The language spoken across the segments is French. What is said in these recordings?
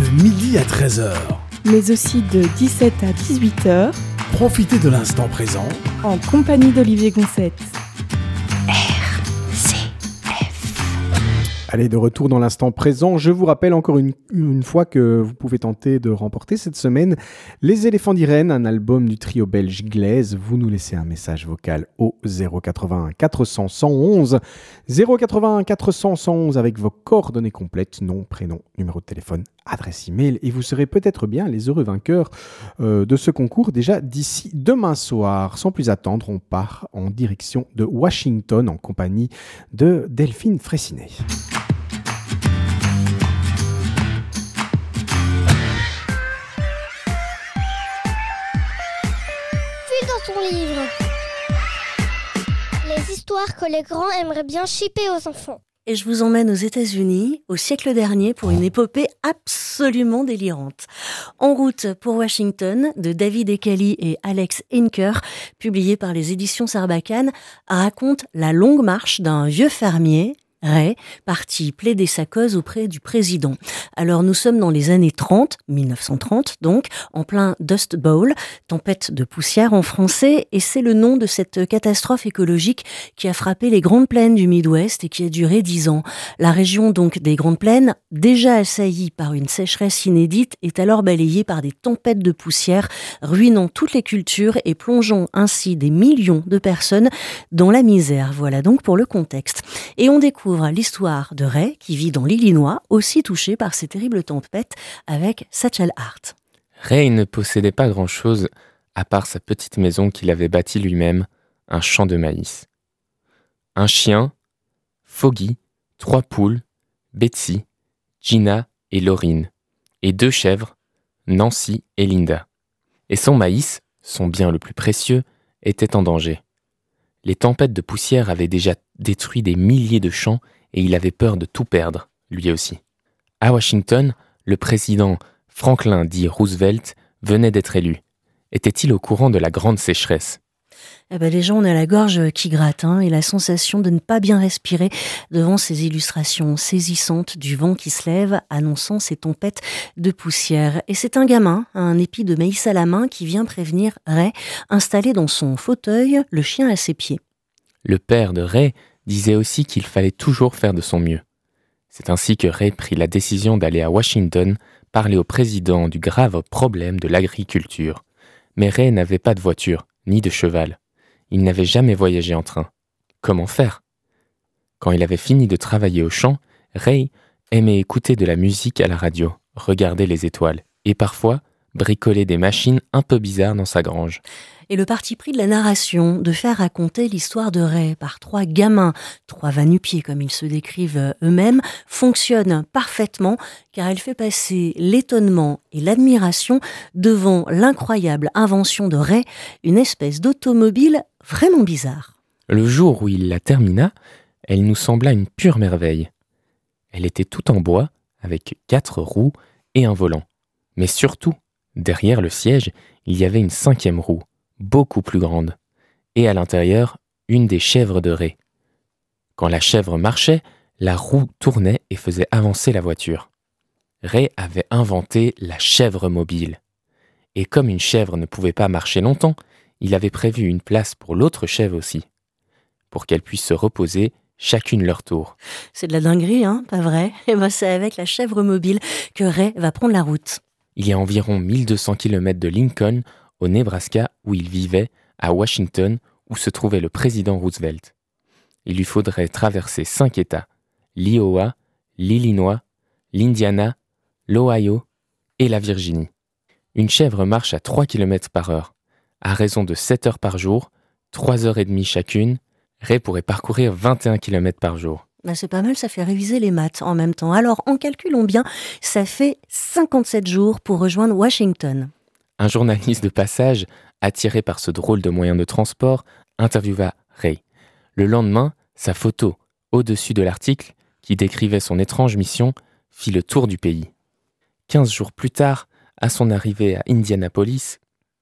de midi à 13h. Mais aussi de 17 à 18h. Profitez de l'instant présent en compagnie d'Olivier Gonçette. Allez, de retour dans l'instant présent. Je vous rappelle encore une fois que vous pouvez tenter de remporter cette semaine Les Éléphants d'Irène, un album du trio belge Glaise. Vous nous laissez un message vocal au 081 400 111. 081 400 111 avec vos coordonnées complètes, nom, prénom, numéro de téléphone, adresse email. Et vous serez peut-être bien les heureux vainqueurs de ce concours déjà d'ici demain soir. Sans plus attendre, on part en direction de Washington en compagnie de Delphine Fraissinet. Dans son livre. Les histoires que les grands aimeraient bien chipper aux enfants. Et je vous emmène aux États-Unis au siècle dernier pour une épopée absolument délirante. En route pour Washington, de David Ecali et Alex Inker, publié par les éditions Sarbacane, raconte la longue marche d'un vieux fermier, Ray, parti plaider sa cause auprès du président. Alors nous sommes dans les années 1930 donc, en plein Dust Bowl, tempête de poussière en français, et c'est le nom de cette catastrophe écologique qui a frappé les Grandes Plaines du Midwest et qui a duré 10 ans. La région donc des Grandes Plaines, déjà assaillie par une sécheresse inédite, est alors balayée par des tempêtes de poussière, ruinant toutes les cultures et plongeant ainsi des millions de personnes dans la misère. Voilà donc pour le contexte. Et on découvre l'histoire de Ray, qui vit dans l'Illinois, aussi touché par ces terribles tempêtes, avec Satchel Hart. Ray ne possédait pas grand-chose, à part sa petite maison qu'il avait bâtie lui-même, un champ de maïs. Un chien, Foggy, 3 poules, Betsy, Gina et Laurine, et 2 chèvres, Nancy et Linda. Et son maïs, son bien le plus précieux, était en danger. Les tempêtes de poussière avaient déjà détruit des milliers de champs et il avait peur de tout perdre, lui aussi. À Washington, le président Franklin D. Roosevelt venait d'être élu. Était-il au courant de la grande sécheresse ? Les gens, on a la gorge qui gratte et la sensation de ne pas bien respirer devant ces illustrations saisissantes du vent qui se lève, annonçant ces tempêtes de poussière. Et c'est un gamin, un épi de maïs à la main, qui vient prévenir Ray, installé dans son fauteuil, le chien à ses pieds. Le père de Ray disait aussi qu'il fallait toujours faire de son mieux. C'est ainsi que Ray prit la décision d'aller à Washington parler au président du grave problème de l'agriculture. Mais Ray n'avait pas de voiture, ni de cheval. Il n'avait jamais voyagé en train. Comment faire ? Quand il avait fini de travailler au champ, Ray aimait écouter de la musique à la radio, regarder les étoiles et parfois bricoler des machines un peu bizarres dans sa grange. Et le parti pris de la narration, de faire raconter l'histoire de Ray par 3 gamins, 3 va-nu-pieds comme ils se décrivent eux-mêmes, fonctionne parfaitement car elle fait passer l'étonnement et l'admiration devant l'incroyable invention de Ray, une espèce d'automobile vraiment bizarre. Le jour où il la termina, elle nous sembla une pure merveille. Elle était toute en bois, avec 4 roues et un volant. Mais surtout, derrière le siège, il y avait une 5e roue, beaucoup plus grande, et à l'intérieur, une des chèvres de Ray. Quand la chèvre marchait, la roue tournait et faisait avancer la voiture. Ray avait inventé la chèvre mobile. Et comme une chèvre ne pouvait pas marcher longtemps, il avait prévu une place pour l'autre chèvre aussi, pour qu'elles puissent se reposer chacune leur tour. C'est de la dinguerie, pas vrai ? C'est avec la chèvre mobile que Ray va prendre la route. Il y a environ 1200 km de Lincoln, au Nebraska, où il vivait, à Washington, où se trouvait le président Roosevelt. Il lui faudrait traverser 5 États, l'Iowa, l'Illinois, l'Indiana, l'Ohio et la Virginie. Une chèvre marche à 3 km par heure. À raison de 7 heures par jour, 3 heures et demie chacune, Ray pourrait parcourir 21 km par jour. C'est pas mal, ça fait réviser les maths en même temps. Alors, en calculons bien, ça fait 57 jours pour rejoindre Washington. Un journaliste de passage, attiré par ce drôle de moyen de transport, interviewa Ray. Le lendemain, sa photo, au-dessus de l'article, qui décrivait son étrange mission, fit le tour du pays. 15 jours plus tard, à son arrivée à Indianapolis,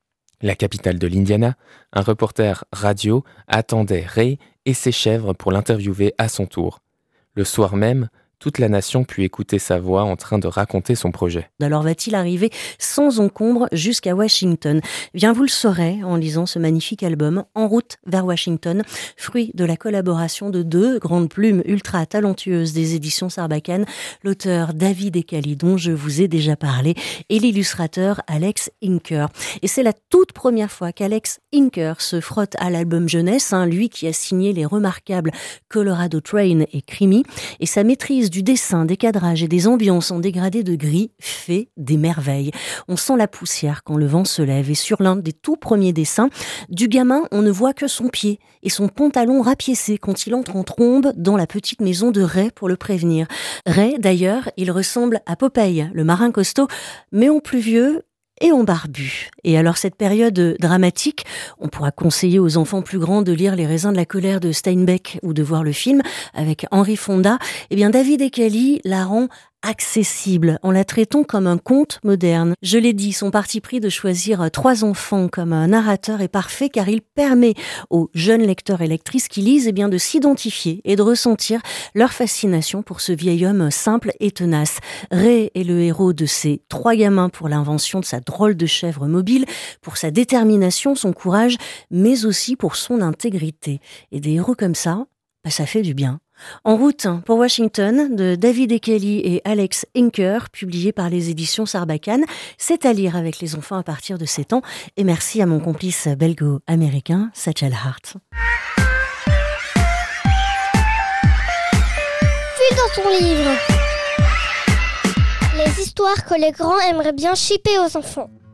la capitale de l'Indiana, un reporter radio attendait Ray et ses chèvres pour l'interviewer à son tour. Le soir même, toute la nation put écouter sa voix en train de raconter son projet. Alors va-t-il arriver sans encombre jusqu'à Washington ? Eh bien, vous le saurez en lisant ce magnifique album, En route vers Washington, fruit de la collaboration de deux grandes plumes ultra talentueuses des éditions Sarbacane, l'auteur David Ekali, dont je vous ai déjà parlé, et l'illustrateur Alex Inker. Et c'est la toute première fois qu'Alex Inker se frotte à l'album jeunesse, lui qui a signé les remarquables Colorado Train et Creamy, et sa maîtrise du dessin, des cadrages et des ambiances en dégradé de gris fait des merveilles. On sent la poussière quand le vent se lève, et sur l'un des tout premiers dessins, du gamin, on ne voit que son pied et son pantalon rapiécé quand il entre en trombe dans la petite maison de Ray pour le prévenir. Ray, d'ailleurs, il ressemble à Popeye, le marin costaud, mais en plus vieux et en barbu. Et alors cette période dramatique, on pourra conseiller aux enfants plus grands de lire Les raisins de la colère de Steinbeck ou de voir le film avec Henry Fonda. Eh bien David Ekali la rend accessible en la traitant comme un conte moderne. Je l'ai dit, son parti pris de choisir 3 enfants comme un narrateur est parfait car il permet aux jeunes lecteurs et lectrices qui lisent de s'identifier et de ressentir leur fascination pour ce vieil homme simple et tenace. Ray est le héros de ces 3 gamins pour l'invention de sa drôle de chèvre mobile, pour sa détermination, son courage, mais aussi pour son intégrité. Et des héros comme ça, ça fait du bien. En route pour Washington de David Ekali et Alex Inker, publié par les éditions Sarbacane. C'est à lire avec les enfants à partir de 7 ans. Et merci à mon complice belgo-américain, Satchel Hart. Puis dans son livre. Les histoires que les grands aimeraient bien shipper aux enfants.